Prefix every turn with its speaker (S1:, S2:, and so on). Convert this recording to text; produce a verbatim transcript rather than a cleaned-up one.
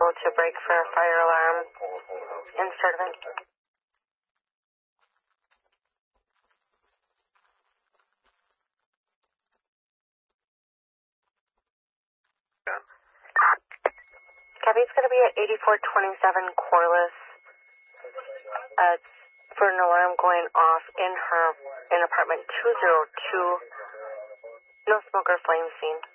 S1: able to break for a fire alarm and start event. Copy, it's going to be at eighty-four twenty-seven Corliss. Uh, it's for an alarm going off in her, in apartment two oh two. No smoke or flame seen.